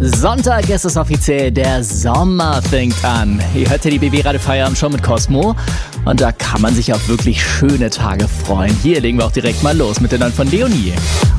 Sonntag ist es offiziell, der Sommer fängt an. Ihr hört ja die BB Radio Feierabend schon mit Cosmo und da kann man sich auf wirklich schöne Tage freuen. Hier legen wir auch direkt mal los mit der neuen von Leonie.